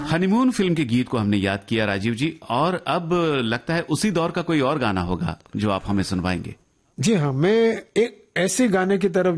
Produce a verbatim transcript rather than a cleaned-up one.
Honeymoon film के गीत को हमने याद किया राजीव जी, और अब लगता है उसी दौर का कोई और गाना होगा जो आप हमें सुनवाएंगे। जी हाँ, मैं एक ऐसे गाने की तरफ